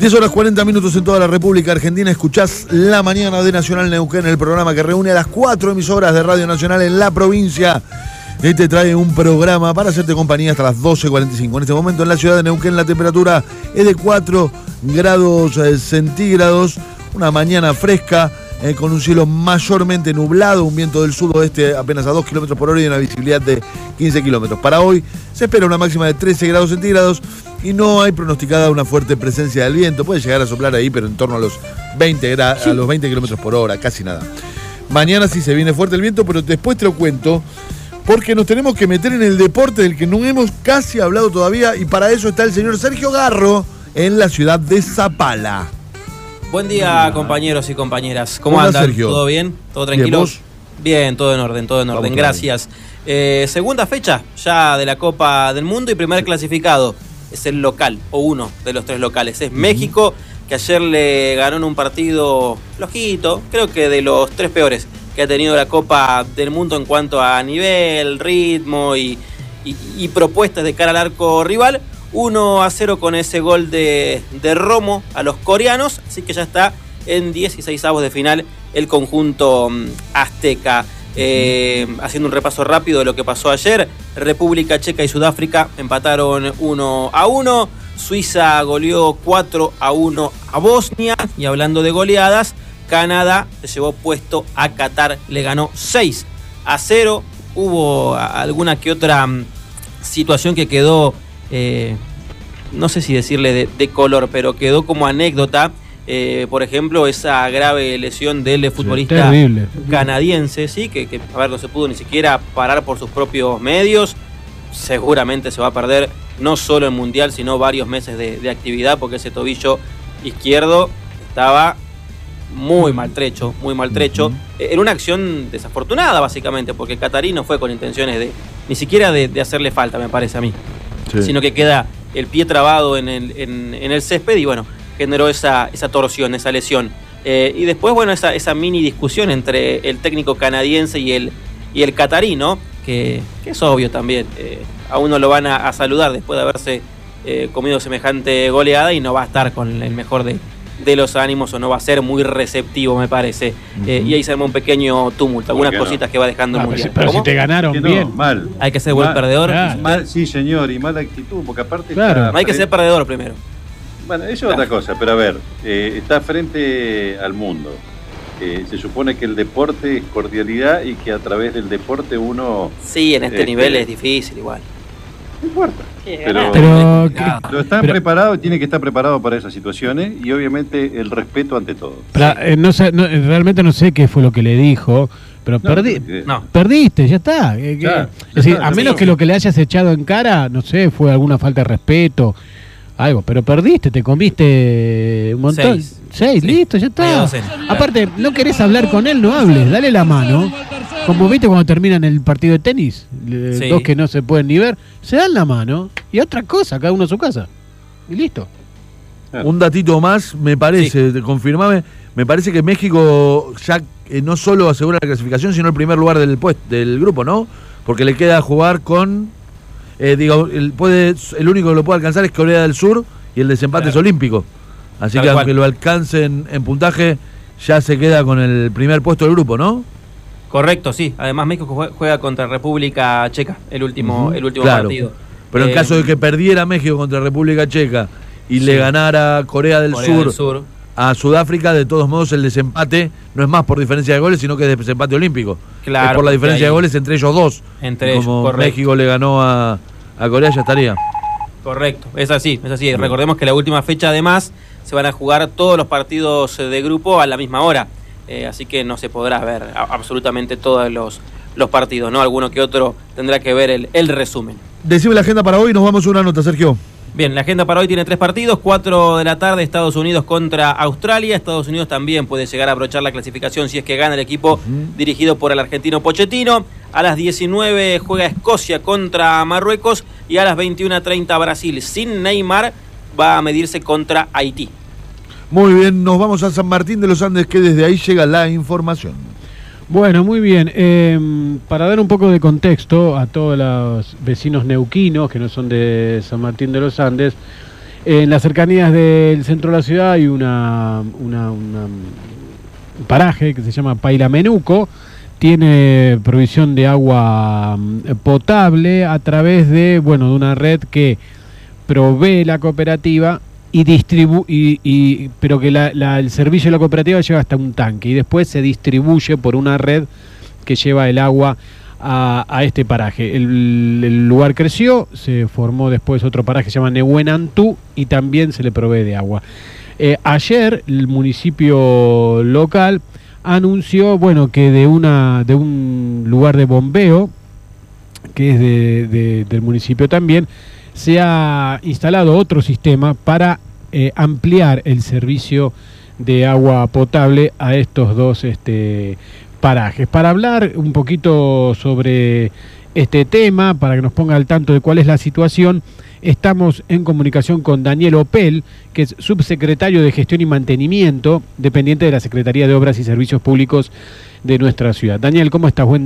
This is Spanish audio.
10 horas 40 minutos en toda la República Argentina. Escuchás La Mañana de Nacional Neuquén, el programa que reúne a las 4 emisoras de Radio Nacional en la provincia. Y te trae un programa para hacerte compañía hasta las 12:45. En este momento en la ciudad de Neuquén la temperatura es de 4 grados centígrados. Una mañana fresca, con un cielo mayormente nublado, un viento del sudoeste apenas a 2 kilómetros por hora y una visibilidad de 15 kilómetros. Para hoy se espera una máxima de 13 grados centígrados y no hay pronosticada una fuerte presencia del viento. Puede llegar a soplar ahí, pero en torno a los 20 kilómetros por hora, casi nada. Mañana sí se viene fuerte el viento, pero después te lo cuento, porque nos tenemos que meter en el deporte del que no hemos casi hablado todavía, y para eso está el señor Sergio Garro en la ciudad de Zapala. Buen día, compañeros y compañeras. ¿Cómo andan? Sergio? ¿Todo bien? ¿Todo tranquilo? ¿Bien, vos? Bien, todo en orden, todo en orden. Vamos, Gracias. Segunda fecha ya de la Copa del Mundo y primer clasificado. Es el local, o uno de los tres locales. Es México, que ayer le ganó en un partido flojito, creo que de los tres peores que ha tenido la Copa del Mundo en cuanto a nivel, ritmo y propuestas de cara al arco rival. 1-0 con ese gol de Romo a los coreanos, así que ya está en 16avos de final el conjunto azteca. Haciendo un repaso rápido de lo que pasó ayer, República Checa y Sudáfrica empataron 1-1, Suiza goleó 4-1 a Bosnia, y hablando de goleadas, Canadá se llevó puesto a Qatar, le ganó 6-0. Hubo alguna que otra situación que quedó, no sé si decirle de color, pero quedó como anécdota. Por ejemplo, esa grave lesión del futbolista canadiense, sí, que a ver, no se pudo ni siquiera parar por sus propios medios. Seguramente se va a perder no solo el Mundial, sino varios meses de actividad, porque ese tobillo izquierdo estaba muy maltrecho, muy maltrecho. En una acción desafortunada, básicamente, porque el catarí no fue con intenciones ni siquiera de hacerle falta, me parece a mí, sino que queda el pie trabado en el césped y bueno, generó esa torsión, esa lesión. Y después, bueno, esa mini discusión entre el técnico canadiense y el catarí, ¿no? Que es obvio también. A uno lo van a saludar después de haberse comido semejante goleada y no va a estar con el mejor de los ánimos, o no va a ser muy receptivo, me parece. Y ahí se arma un pequeño tumulto, algunas cositas que va dejando el Mundial. Pero si te ganaron bien. Mal. Hay que ser buen perdedor. Mal, sí, señor, y mala actitud, porque aparte... No hay que ser perdedor primero. Bueno, eso es otra cosa, pero a ver, está frente al mundo. Se supone que el deporte es cordialidad y que a través del deporte uno... Sí, en este nivel es difícil igual. No importa. Pero están preparados, tiene que estar preparado para esas situaciones, y obviamente el respeto ante todo. No sé, realmente no sé qué fue lo que le dijo, pero perdiste, ya está. Claro, es decir, a menos que lo que le hayas echado en cara, no sé, fue alguna falta de respeto, algo, pero perdiste, te comiste un montón. 6, listo, ya está. Aparte, no querés hablar con él, no hables, dale la mano. Como viste cuando terminan el partido de tenis, dos que no se pueden ni ver, se dan la mano y otra cosa, cada uno a su casa. Y listo. Un datito más, me parece, confirmame, me parece que México ya no solo asegura la clasificación, sino el primer lugar del grupo, ¿no? Porque le queda jugar con, el único que lo puede alcanzar es Corea del Sur, y el desempate es olímpico. Así que aunque lo alcancen en puntaje, ya se queda con el primer puesto del grupo, ¿no? Correcto, sí. Además, México juega contra República Checa el último partido. Pero en caso de que perdiera México contra República Checa y le ganara Corea del Sur a Sudáfrica, de todos modos el desempate no es más por diferencia de goles, sino que es desempate olímpico. Claro, es por la diferencia de goles entre ellos dos. Como correcto. México le ganó a Corea, ya estaría. Correcto, es así. Recordemos que la última fecha, además, se van a jugar todos los partidos de grupo a la misma hora. Así que no se podrá ver absolutamente todos los partidos, ¿no? Alguno que otro tendrá que ver el resumen. Decime la agenda para hoy y nos vamos a una nota, Sergio. Bien, la agenda para hoy tiene 3 partidos. 4 de la tarde, Estados Unidos contra Australia. Estados Unidos también puede llegar a abrochar la clasificación si es que gana el equipo dirigido por el argentino Pochettino. A las 19 juega Escocia contra Marruecos, y a las 21:30 Brasil sin Neymar va a medirse contra Haití. Muy bien, nos vamos a San Martín de los Andes, que desde ahí llega la información. Bueno, muy bien. Para dar un poco de contexto a todos los vecinos neuquinos que no son de San Martín de los Andes, En las cercanías del centro de la ciudad hay un paraje que se llama Pailamenuco. Tiene provisión de agua potable a través de una red que provee la cooperativa pero que el servicio de la cooperativa lleva hasta un tanque y después se distribuye por una red que lleva el agua a este paraje. El lugar creció, se formó después otro paraje que se llama Nehuenantú y también se le provee de agua. Ayer el municipio local anunció que de un lugar de bombeo, que es del municipio también, se ha instalado otro sistema para ampliar el servicio de agua potable a estos dos parajes. Para hablar un poquito sobre este tema, para que nos ponga al tanto de cuál es la situación, estamos en comunicación con Daniel Opel, que es subsecretario de Gestión y Mantenimiento, dependiente de la Secretaría de Obras y Servicios Públicos de nuestra ciudad. Daniel, ¿cómo estás? Buen